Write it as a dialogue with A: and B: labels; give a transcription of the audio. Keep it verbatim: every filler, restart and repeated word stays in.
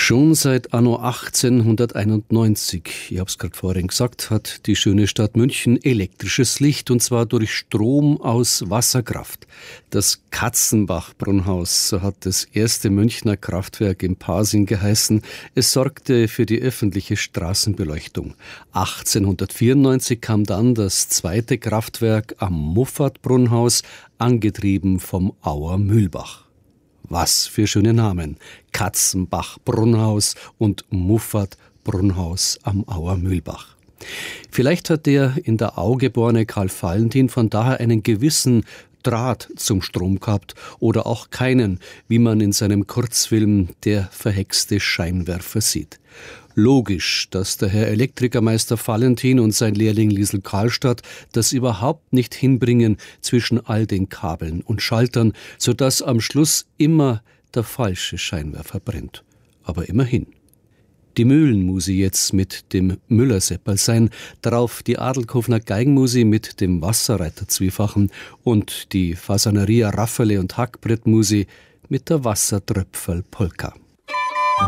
A: Schon seit anno achtzehnhunderteinundneunzig, ich habe es gerade vorhin gesagt, hat die schöne Stadt München elektrisches Licht, und zwar durch Strom aus Wasserkraft. Das Katzenbach-Brunnhaus, so hat das erste Münchner Kraftwerk in Pasing geheißen. Es sorgte für die öffentliche Straßenbeleuchtung. achtzehnhundertvierundneunzig kam dann das zweite Kraftwerk am Muffat-Brunnhaus, angetrieben vom Auer Mühlbach. Was für schöne Namen. Katzenbach-Brunnhaus und Muffat-Brunnhaus am Auer Mühlbach. Vielleicht hat der in der Au geborene Karl Valentin von daher einen gewissen Draht zum Strom gehabt oder auch keinen, wie man in seinem Kurzfilm Der verhexte Scheinwerfer sieht. Logisch, dass der Herr Elektrikermeister Valentin und sein Lehrling Liesl Karlstadt das überhaupt nicht hinbringen zwischen all den Kabeln und Schaltern, sodass am Schluss immer der falsche Scheinwerfer brennt. Aber immerhin. Die Mühlenmusi jetzt mit dem Müllersepperl sein, darauf die Adelkofner Geigenmusi mit dem Wasserreiter Zwiefachen und die Fasaneria Rafferle und Hackbrettmusi mit der Wassertröpferl Polka.